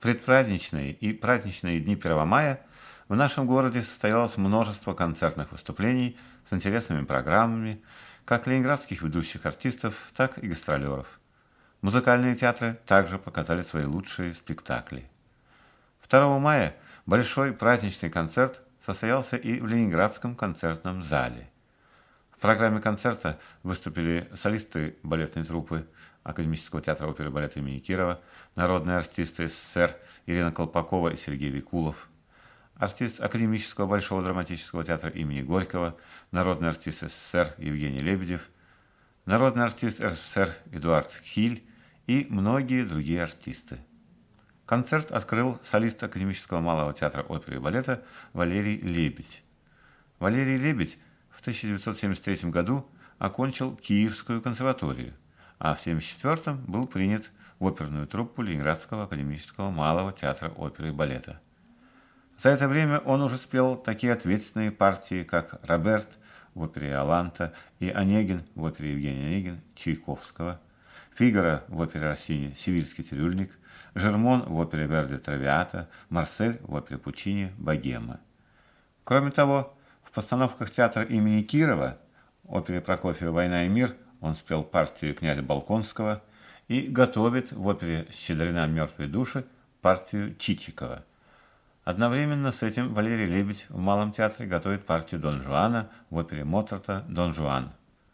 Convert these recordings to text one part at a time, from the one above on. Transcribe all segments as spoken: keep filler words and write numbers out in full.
предпраздничные и праздничные дни первого мая в нашем городе состоялось множество концертных выступлений с интересными программами, как ленинградских ведущих артистов, так и гастролеров. Музыкальные театры также показали свои лучшие спектакли. второго мая большой праздничный концерт состоялся и в Ленинградском концертном зале. В программе концерта выступили солисты балетной труппы Академического театра оперы и балета имени Кирова, народные артисты СССР Ирина Колпакова и Сергей Викулов, артист Академического большого драматического театра имени Горького, народный артист СССР Евгений Лебедев, народный артист РСФСР Эдуард Хиль и многие другие артисты. Концерт открыл солист Академического малого театра оперы и балета Валерий Лебедь. Валерий Лебедь в тысяча девятьсот семьдесят третьем году окончил Киевскую консерваторию, а в тысяча девятьсот семьдесят четвёртом был принят в оперную труппу Ленинградского Академического малого театра оперы и балета. За это время он уже спел такие ответственные партии, как Роберт в опере Иоланта и Онегин в опере Евгений Онегин Чайковского, Фигаро в опере Россини «Сивильский цирюльник», Жермон в опере Верди «Травиата», Марсель в опере Пуччини «Богема». Кроме того, в постановках театра имени Кирова, опере Прокофьева «Война и мир» он спел партию князя Болконского и готовит в опере «Щедрина мертвые души» партию Чичикова. Одновременно с этим Валерий Лебедь в Малом театре готовит партию Дон Жуана в опере Моцарта «Дон Жуан».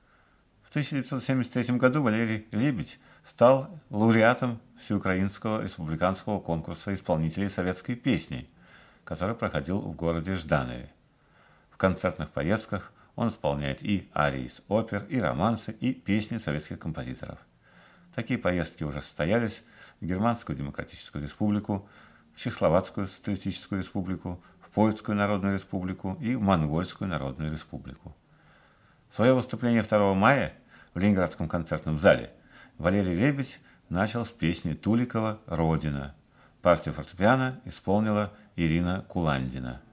В тысяча девятьсот семьдесят третьем году Валерий Лебедь стал лауреатом Всеукраинского республиканского конкурса исполнителей советской песни, который проходил в городе Жданове. В концертных поездках он исполняет и арии из опер, и романсы, и песни советских композиторов. Такие поездки уже состоялись в Германскую Демократическую Республику, в Чехословацкую Социалистическую Республику, в Польскую Народную Республику и в Монгольскую Народную Республику. Свое выступление второго мая в Ленинградском концертном зале Валерий Лебедь начал с песни Туликова «Родина». Партию фортепиано исполнила Ирина Куландина.